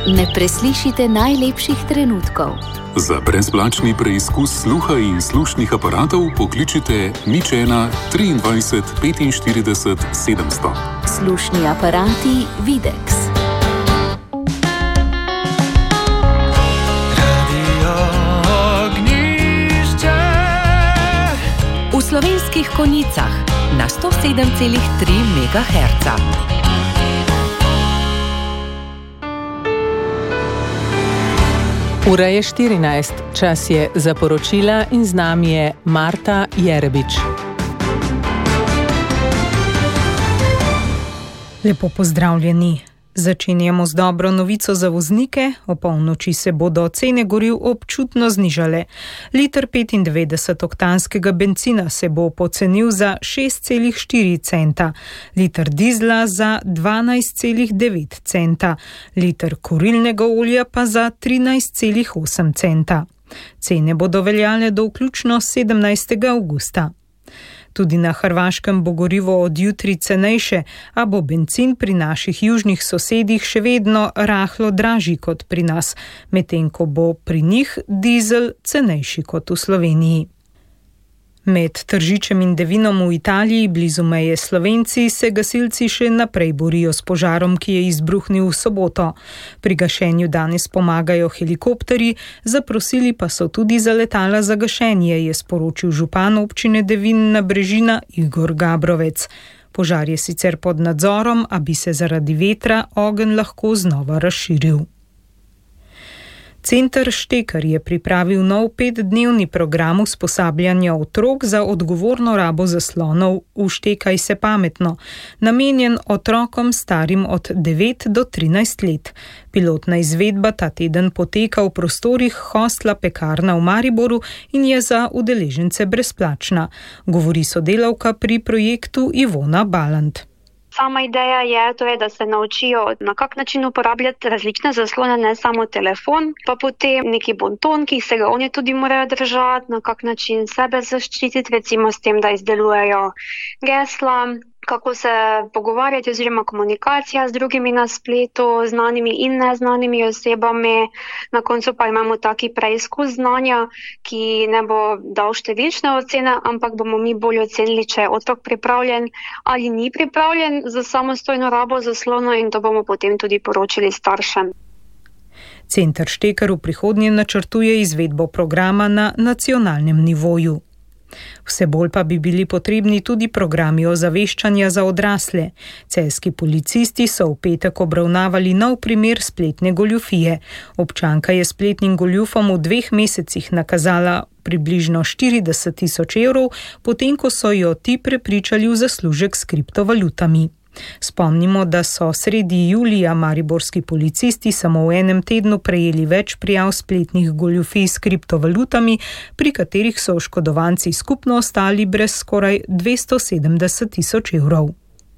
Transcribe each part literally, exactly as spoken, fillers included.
Ne preslišite najlepših trenutkov. Za brezplačni preizkus sluha in slušnih aparatov pokličite nič ena triindvajset petinštirideset sedemsto. Slušni aparati Videx. V Slovenskih Konjicah na sto sedem celih tri megaherca. Ura je štirinajst, čas je za poročila in z nami je Marta Jerebič. Lepo pozdravljeni. Začenjamo z dobro novico za voznike. O polnoči se bodo cene goriv občutno znižale. Liter petindevetdesetoktanskega bencina se bo pocenil za šest celih štiri centa, liter dizla za dvanajst celih devet centa, liter kurilnega olja pa za trinajst celih osem centa. Cene bodo veljale do vključno sedemnajstega avgusta. Tudi na Hrvaškem bo gorivo od jutri cenejše, a bo bencin pri naših južnih sosedih še vedno rahlo dražji kot pri nas, medtem ko bo pri njih dizel cenejši kot v Sloveniji. Med Tržičem in Devinom v Italiji, blizu meje s Slovenci, se gasilci še naprej borijo s požarom, ki je izbruhnil v soboto. Pri gašenju danes pomagajo helikopterji, zaprosili pa so tudi za letala za gašenje, je sporočil župan občine Devin na Brežina Igor Gabrovec. Požar je sicer pod nadzorom, a bi se zaradi vetra ogenj lahko znova razširil. Center Štekar je pripravil nov petdnevni program usposabljanja otrok za odgovorno rabo zaslonov Vštekaj se pametno, namenjen otrokom starim od devet do trinajst let. Pilotna izvedba ta teden poteka v prostorih hostla Pekarna v Mariboru in je za udeležence brezplačna, govori sodelavka pri projektu Ivona Balant. Sama ideja je, to je, da se naučijo, na kak način uporabljati različne zaslone, ne samo telefon, pa potem neki bonton, ki se ga oni tudi morajo držati, na kak način sebe zaščititi, recimo s tem, da izdelujejo gesla, kako se pogovarjati oziroma komunikacija z drugimi na spletu, znanimi in neznanimi osebami. Na koncu pa imamo taki preizkus znanja, ki ne bo dal številčne ocene, ampak bomo mi bolj ocenili, če je otrok pripravljen ali ni pripravljen za samostojno rabo zaslona, in to bomo potem tudi poročili staršem. Center Štekar v prihodnje načrtuje izvedbo programa na nacionalnem nivoju. Vse bolj pa bi bili potrebni tudi programi ozaveščanja za odrasle. Celjski policisti so v petek obravnavali nov primer spletne goljufije. Občanka je spletnim goljufom v dveh mesecih nakazala približno štirideset tisoč evrov, potem ko so jo ti prepričali v zaslužek s kriptovalutami. Spomnimo, da so sredi julija mariborski policisti samo v enem tednu prejeli več prijav spletnih goljufij s kriptovalutami, pri katerih so oškodovanci skupno ostali brez skoraj dvesto sedemdeset tisoč evrov.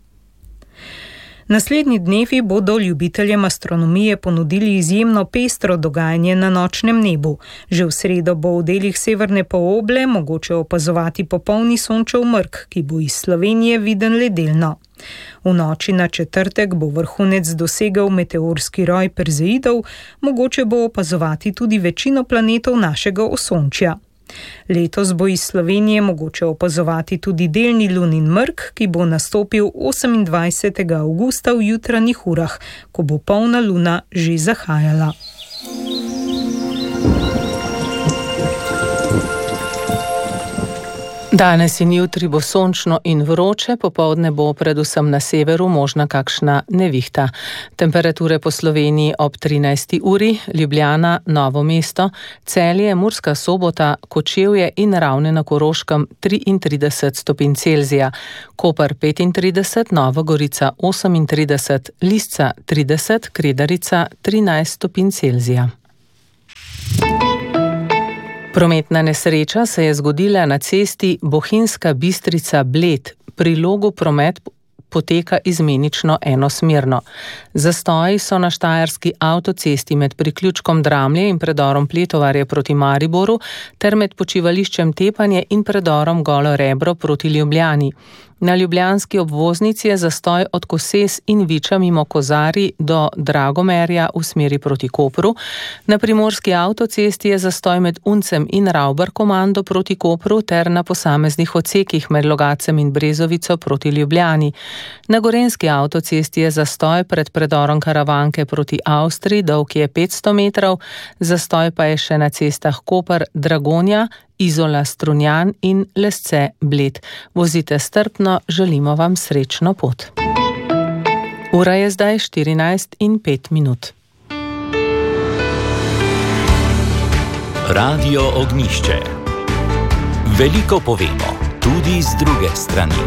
Naslednji dnevi bodo ljubiteljem astronomije ponudili izjemno pestro dogajanje na nočnem nebu. Že v sredo bo v delih severne poloble mogoče opazovati popolni sončev mrk, ki bo iz Slovenije viden le delno. V noči na četrtek bo vrhunec dosegel meteorski roj Perzeidov, mogoče bo opazovati tudi večino planetov našega osončja. Letos bo iz Slovenije mogoče opazovati tudi delni lunin mrk, ki bo nastopil osemindvajsetega avgusta v jutranjih urah, ko bo polna luna že zahajala. Danes in jutri bo sončno in vroče, popoldne bo predvsem na severu možna kakšna nevihta. Temperature po Sloveniji ob trinajsti uri, Ljubljana, Novo mesto, Celje, Murska Sobota, Kočevje in Ravne na Koroškem triintrideset stopinj Celzija, Koper petintrideset, Nova Gorica osemintrideset, Lisca trideset, Kredarica trinajst stopinj Celzija. Prometna nesreča se je zgodila na cesti Bohinjska Bistrica-Bled. Pri Logu promet poteka izmenično enosmerno. Zastoji so na štajerski avtocesti med priključkom Dramlje in predorom Pletovarje proti Mariboru ter med počivališčem Tepanje in predorom Golo Rebro proti Ljubljani. Na ljubljanski obvoznici je zastoj od Koses in Viča mimo Kozarij do Dragomerja v smeri proti Kopru. Na primorski avtocesti je zastoj med Uncem in Ravbarkomando proti Kopru ter na posameznih odsekih med Logacem in Brezovico proti Ljubljani. Na gorenjski avtocesti je zastoj pred predorom Karavanke proti Avstriji, dolg je petsto metrov, zastoj pa je še na cestah Koper, Dragonja, Izola, Strunjan in Lesce, Bled. Vozite strpno, želimo vam srečno pot. Ura je zdaj štirinajst in pet minut. Radio Ognjišče. Veliko povemo, tudi z druge strani.